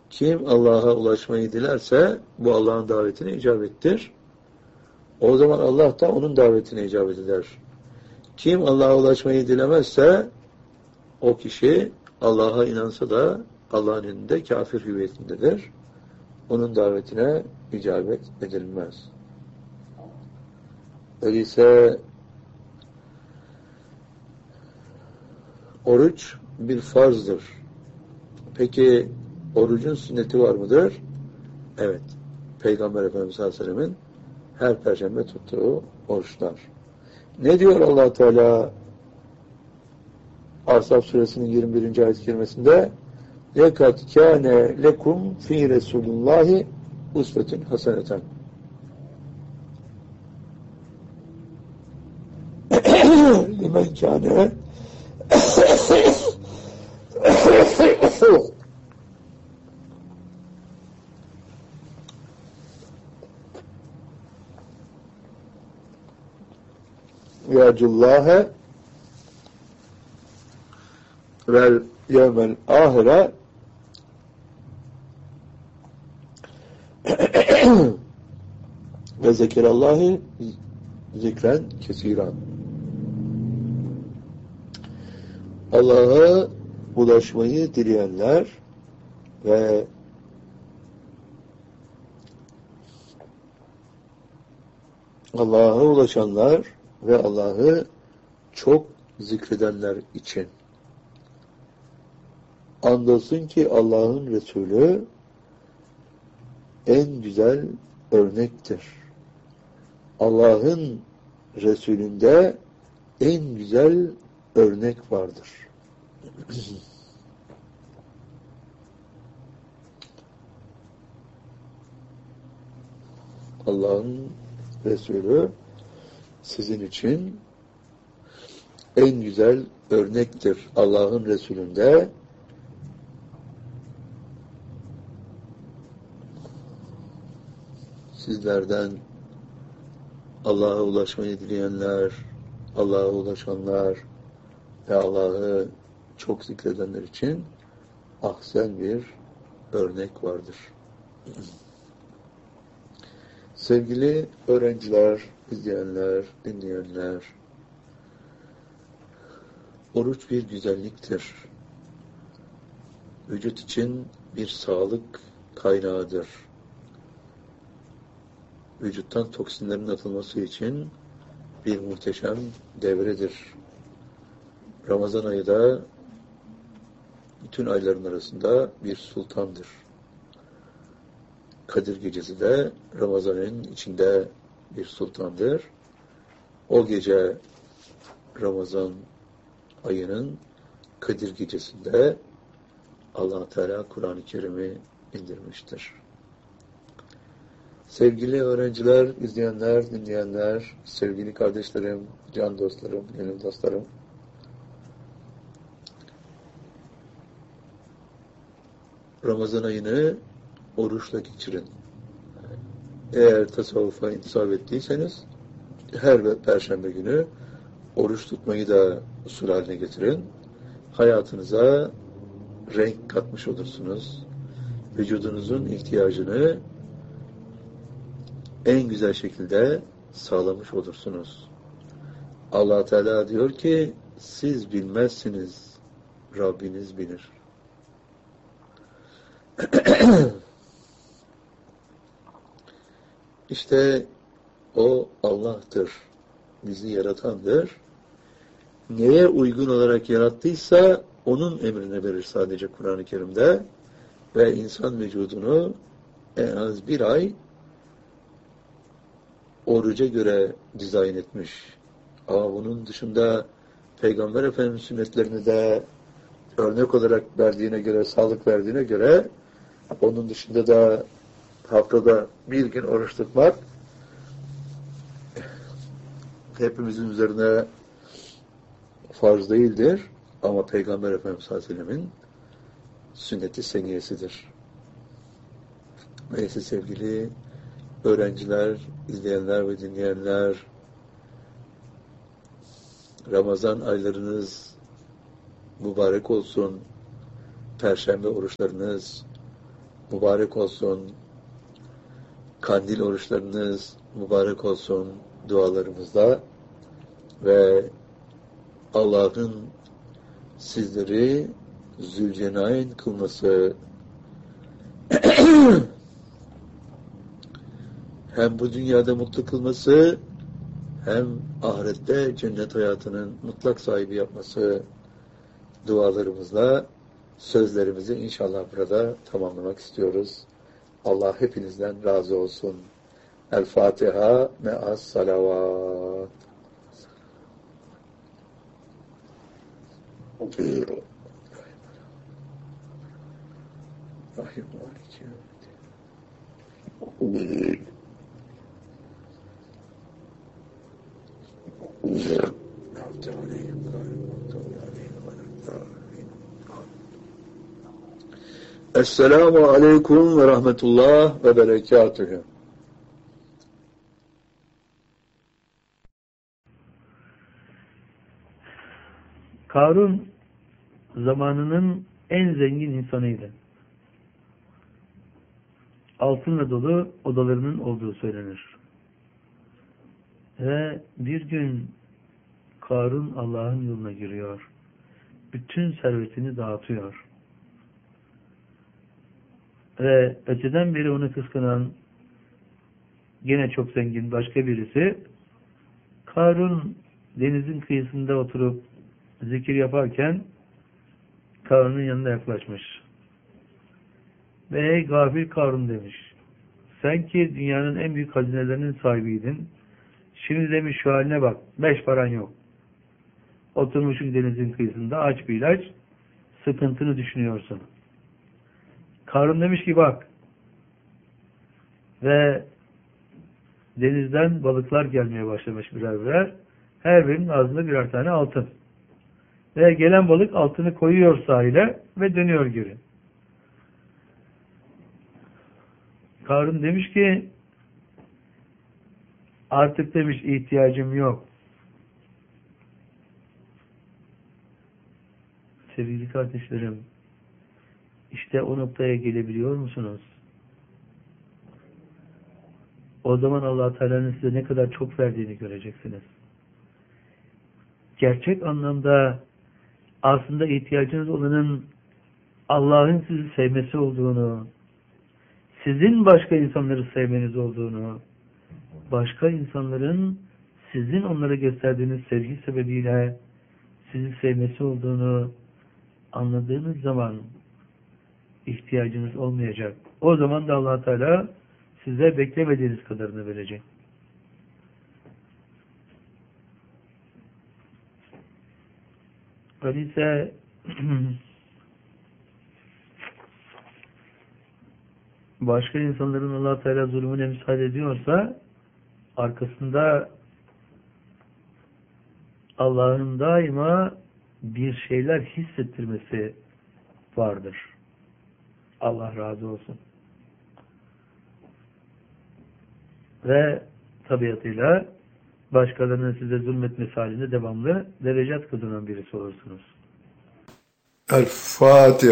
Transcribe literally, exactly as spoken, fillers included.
Kim Allah'a ulaşmayı dilerse bu Allah'ın davetine icabettir. O zaman Allah da onun davetine icabet eder. Kim Allah'a ulaşmayı dilemezse o kişi Allah'a inansa da Allah'ın önünde kafir hüviyetindedir. Onun davetine icabet edilmez. Öyleyse oruç bir farzdır. Peki orucun sünneti var mıdır? Evet. Peygamber Efendimiz sallallahu aleyhi ve sellem'in her perşembe tuttuğu oruçlar. Ne diyor Allah Teala Ahzab suresinin yirmi birinci ayet-i kerimesinde? لَكَدْ كَانَ لَكُمْ فِي رَسُولِ اللّٰهِ اُسْوَةٌ حَسَنَةً لِمَنْ كَانَ يَرْجُ vel yevmel ahire ve zekerallahi zikren kesiran. Allah'a ulaşmayı dileyenler ve Allah'a ulaşanlar ve Allah'ı çok zikredenler için. Andolsun ki Allah'ın Resulü en güzel örnektir. Allah'ın Resulünde en güzel örnek vardır. Allah'ın Resulü sizin için en güzel örnektir. Allah'ın Resulünde sizlerden Allah'a ulaşmayı dileyenler, Allah'a ulaşanlar ve Allah'ı çok zikredenler için ahsen bir örnek vardır. Sevgili öğrenciler, izleyenler, dinleyenler, oruç bir güzelliktir. Vücut için bir sağlık kaynağıdır. Vücuttan toksinlerin atılması için bir muhteşem devredir. Ramazan ayı da bütün ayların arasında bir sultandır. Kadir gecesi de Ramazan'ın içinde bir sultandır. O gece Ramazan ayının Kadir gecesinde Allah Teala Kur'an-ı Kerim'i indirmiştir. Sevgili öğrenciler, izleyenler, dinleyenler, sevgili kardeşlerim, can dostlarım, gönül dostlarım, Ramazan ayını oruçla geçirin. Eğer tasavvufa intisap ettiyseniz, her perşembe günü oruç tutmayı da usul haline getirin. Hayatınıza renk katmış olursunuz. Vücudunuzun ihtiyacını en güzel şekilde sağlamış olursunuz. Allah Teala diyor ki, siz bilmezsiniz, Rabbiniz bilir. İşte o Allah'tır, bizi yaratandır. Neye uygun olarak yarattıysa onun emrine verir sadece Kur'an-ı Kerim'de ve insan vücudunu en az bir ay oruca göre dizayn etmiş. Ama bunun dışında Peygamber Efendimiz sünnetlerini de örnek olarak verdiğine göre, sağlık verdiğine göre onun dışında da haftada bir gün oruç tutmak hepimizin üzerine farz değildir. Ama Peygamber Efendimiz sallallahu aleyhi ve sellem'in sünnet-i seniyesidir. Neyse sevgili öğrenciler, izleyenler ve dinleyenler, Ramazan aylarınız mübarek olsun. Perşembe oruçlarınız mübarek olsun. Kandil oruçlarınız mübarek olsun dualarımızda ve Allah'ın sizleri Zülcenayn kılması hem bu dünyada mutlu kılması hem ahirette cennet hayatının mutlak sahibi yapması dualarımızla sözlerimizi inşallah burada tamamlamak istiyoruz. Allah hepinizden razı olsun. El Fatiha me'as salavat. Rahim Esselamu aleyküm ve rahmetullah ve berekatühü. Karun zamanının en zengin insanıydı. Altınla dolu odalarının olduğu söylenir. Ve bir gün Karun Allah'ın yoluna giriyor. Bütün servetini dağıtıyor. Ve öteden beri onu kıskanan gene çok zengin başka birisi Karun denizin kıyısında oturup zikir yaparken Karun'un yanına yaklaşmış. Ve ey gafil Karun demiş. Sen ki dünyanın en büyük hazinelerinin sahibiydin. Şimdi demiş şu haline bak. Beş paran yok. Oturmuşsun denizin kıyısında aç bir ilaç. Sıkıntını düşünüyorsun. Karun demiş ki bak. Ve denizden balıklar gelmeye başlamış birer birer. Her birinin ağzında birer tane altın. Ve gelen balık altını koyuyor sahile ve dönüyor geri. Karun demiş ki artık demiş ihtiyacım yok. Sevgili kardeşlerim, işte o noktaya gelebiliyor musunuz? O zaman Allah Teala'nın size ne kadar çok verdiğini göreceksiniz. Gerçek anlamda aslında ihtiyacınız olanın Allah'ın sizi sevmesi olduğunu, sizin başka insanları sevmeniz olduğunu, başka insanların sizin onlara gösterdiğiniz sevgi sebebiyle sizi sevmesi olduğunu anladığınız zaman ihtiyacınız olmayacak. O zaman da Allah Teala size beklemediğiniz kadarını verecek. Öyleyse başka insanların Allah Teala zulmüne müsaade ediyorsa arkasında Allah'ın daima bir şeyler hissettirmesi vardır. Allah razı olsun. Ve tabiatıyla başkalarının size zulmetmesi halinde devamlı derecat kazanan birisi olursunuz. El Fatiha.